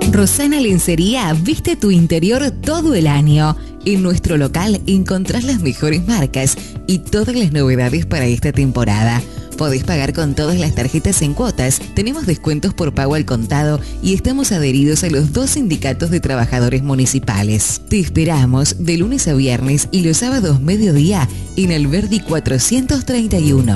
Rosana Lencería viste tu interior todo el año. En nuestro local encontrás las mejores marcas y todas las novedades para esta temporada. Podés pagar con todas las tarjetas en cuotas, tenemos descuentos por pago al contado y estamos adheridos a los 2 sindicatos de trabajadores municipales. Te esperamos de lunes a viernes y los sábados mediodía en Alberdi 431.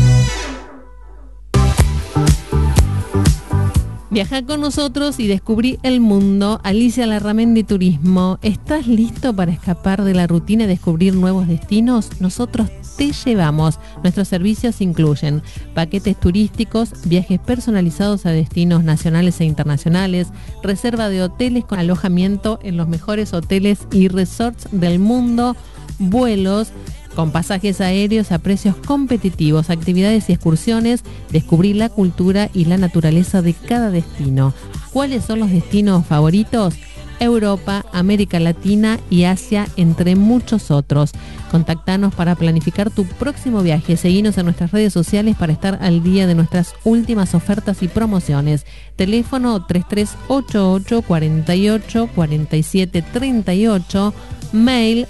Viaja con nosotros y descubrí el mundo. Alicia Larramendi Turismo. ¿Estás listo para escapar de la rutina y descubrir nuevos destinos? Nosotros te llevamos. Nuestros servicios incluyen paquetes turísticos, viajes personalizados a destinos nacionales e internacionales, reserva de hoteles con alojamiento en los mejores hoteles y resorts del mundo, vuelos con pasajes aéreos a precios competitivos, actividades y excursiones, descubrir la cultura y la naturaleza de cada destino. ¿Cuáles son los destinos favoritos? Europa, América Latina y Asia, entre muchos otros. Contactanos para planificar tu próximo viaje. Seguinos en nuestras redes sociales para estar al día de nuestras últimas ofertas y promociones. Teléfono 3388 48 47 38. Mail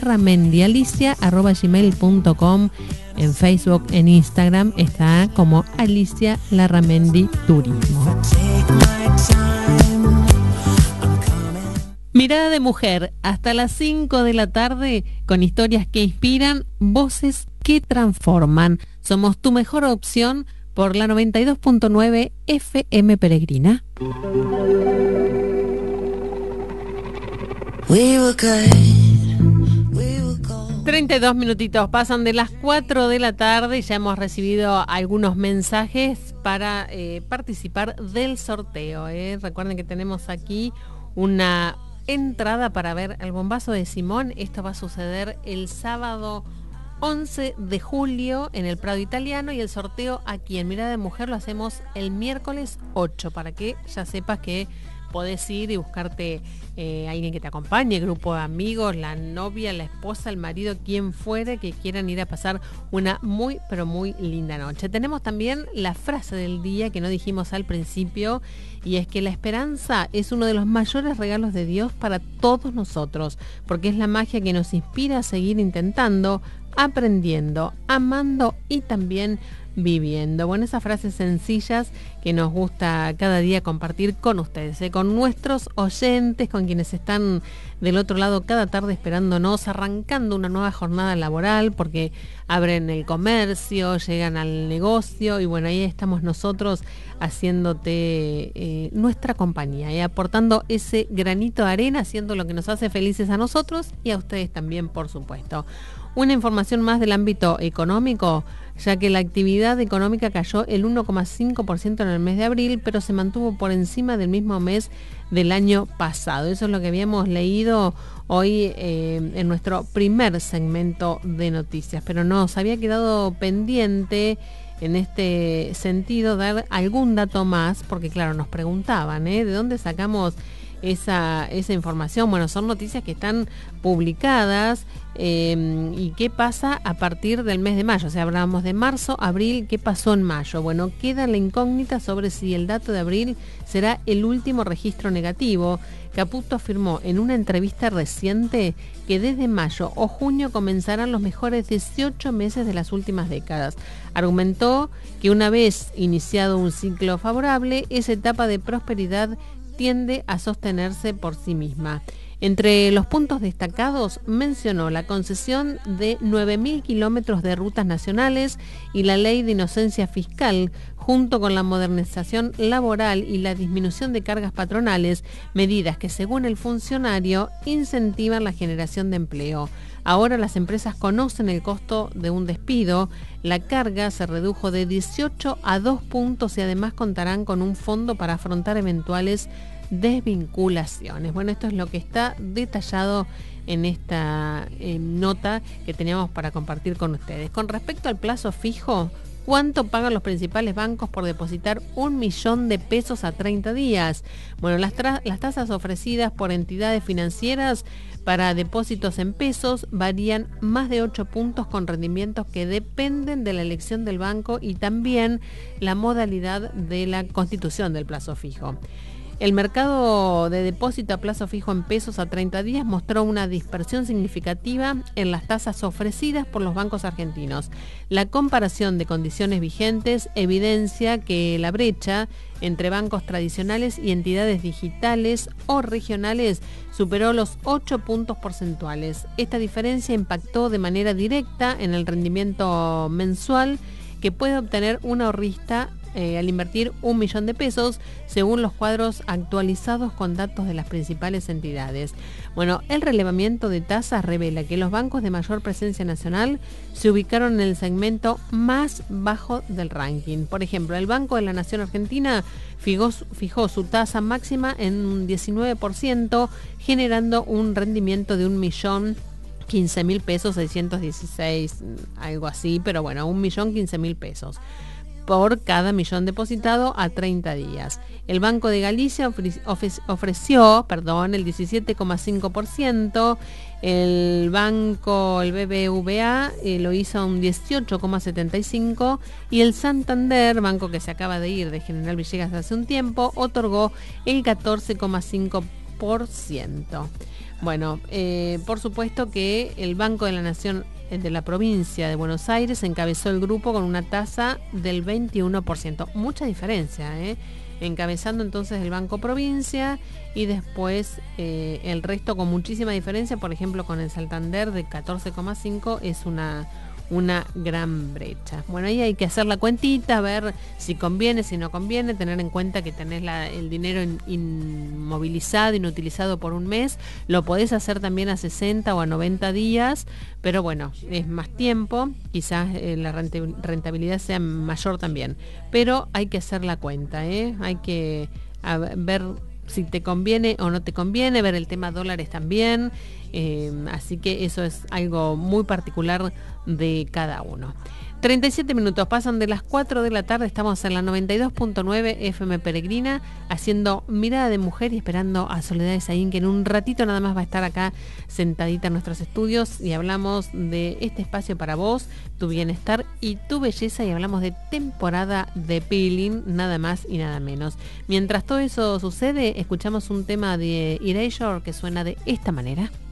larramendialicia@gmail.com. En Facebook, en Instagram está como Alicia Larramendi Turismo. Mirada de mujer, hasta las 5 de la tarde, con historias que inspiran, voces que transforman. Somos tu mejor opción por la 92.9 FM Peregrina. 32 minutitos pasan de las 4 de la tarde y ya hemos recibido algunos mensajes para participar del sorteo. Recuerden que tenemos aquí una entrada para ver el bombazo de Simón. Esto va a suceder el sábado 11 de julio en el Prado Italiano, y el sorteo aquí en Mirada de Mujer lo hacemos el miércoles 8, para que ya sepas que podés ir y buscarte alguien que te acompañe, grupo de amigos, la novia, la esposa, el marido, quien fuere, que quieran ir a pasar una muy, pero muy linda noche. Tenemos también la frase del día que no dijimos al principio, y es que la esperanza es uno de los mayores regalos de Dios para todos nosotros, porque es la magia que nos inspira a seguir intentando, aprendiendo, amando y también viviendo. Bueno, esas frases sencillas que nos gusta cada día compartir con ustedes, con nuestros oyentes, con quienes están del otro lado cada tarde esperándonos, arrancando una nueva jornada laboral, porque abren el comercio, llegan al negocio, y bueno, ahí estamos nosotros haciéndote nuestra compañía y aportando ese granito de arena, haciendo lo que nos hace felices a nosotros y a ustedes también, por supuesto. Una información más del ámbito económico, ya que la actividad económica cayó el 1,5% en el mes de abril, pero se mantuvo por encima del mismo mes del año pasado. Eso es lo que habíamos leído hoy en nuestro primer segmento de noticias, pero nos había quedado pendiente en este sentido dar algún dato más, porque claro, nos preguntaban, ¿de dónde sacamos esa información? Bueno, son noticias que están publicadas, y qué pasa a partir del mes de mayo. O sea, hablábamos de marzo, abril, ¿qué pasó en mayo? Bueno, queda la incógnita sobre si el dato de abril será el último registro negativo. Caputo afirmó en una entrevista reciente que desde mayo o junio comenzarán los mejores 18 meses de las últimas décadas. Argumentó que una vez iniciado un ciclo favorable, esa etapa de prosperidad tiende a sostenerse por sí misma. Entre los puntos destacados mencionó la concesión de 9.000 kilómetros de rutas nacionales y la ley de inocencia fiscal, junto con la modernización laboral y la disminución de cargas patronales, medidas que, según el funcionario, incentivan la generación de empleo. Ahora las empresas conocen el costo de un despido, la carga se redujo de 18 a 2 puntos y además contarán con un fondo para afrontar eventuales desvinculaciones. Bueno, esto es lo que está detallado en esta nota que teníamos para compartir con ustedes. Con respecto al plazo fijo, ¿cuánto pagan los principales bancos por depositar 1 millón de pesos a 30 días? Bueno, las tasas ofrecidas por entidades financieras para depósitos en pesos varían más de 8 puntos, con rendimientos que dependen de la elección del banco y también la modalidad de la constitución del plazo fijo. El mercado de depósito a plazo fijo en pesos a 30 días mostró una dispersión significativa en las tasas ofrecidas por los bancos argentinos. La comparación de condiciones vigentes evidencia que la brecha entre bancos tradicionales y entidades digitales o regionales superó los 8 puntos porcentuales. Esta diferencia impactó de manera directa en el rendimiento mensual que puede obtener un ahorrista al invertir 1 millón de pesos, según los cuadros actualizados con datos de las principales entidades. Bueno, el relevamiento de tasas revela que los bancos de mayor presencia nacional se ubicaron en el segmento más bajo del ranking. Por ejemplo, el Banco de la Nación Argentina fijó su tasa máxima en un 19%, generando un rendimiento de 1.015.000 pesos, 616, algo así, pero bueno, 1.015.000 pesos por cada millón depositado a 30 días. El Banco de Galicia ofreció el 17,5%, el BBVA lo hizo a un 18,75% y el Santander, banco que se acaba de ir de General Villegas hace un tiempo, otorgó el 14,5%. Bueno, por supuesto que el Banco de la Nación de la provincia de Buenos Aires encabezó el grupo con una tasa del 21%. Mucha diferencia, encabezando entonces el Banco Provincia y después el resto con muchísima diferencia. Por ejemplo, con el Santander de 14,5% es una gran brecha. Bueno, ahí hay que hacer la cuentita, ver si conviene, si no conviene, tener en cuenta que tenés el dinero inmovilizado, inutilizado por un mes. Lo podés hacer también a 60 o a 90 días, pero bueno, es más tiempo, quizás la rentabilidad sea mayor también. Pero hay que hacer la cuenta, hay que ver si te conviene o no te conviene, ver el tema dólares también. Así que eso es algo muy particular de cada uno. 37 minutos pasan de las 4 de la tarde, estamos en la 92.9 FM Peregrina, haciendo Mirada de Mujer y esperando a Soledad Esaín, que en un ratito nada más va a estar acá sentadita en nuestros estudios, y hablamos de este espacio para vos, tu bienestar y tu belleza, y hablamos de temporada de peeling, nada más y nada menos. Mientras todo eso sucede, escuchamos un tema de Erasure que suena de esta manera.